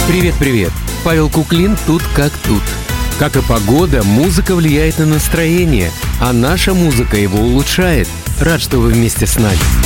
Привет-привет! Павел Куклин тут как тут. Как и погода, музыка влияет на настроение, а наша музыка его улучшает. Рад, что вы вместе с нами.